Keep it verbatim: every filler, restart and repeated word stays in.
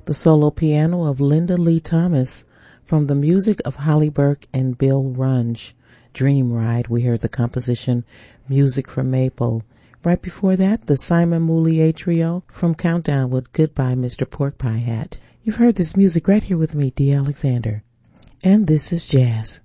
The solo piano of Linda Lee Thomas from the music of Holly Burke and Bill Runge. Dream Ride, we heard the composition Music from Maple. Right before that, the Simon Moulier Trio from Countdown with Goodbye Mister Pork Pie Hat. You've heard this music right here with me, Dee Alexander. And this is jazz.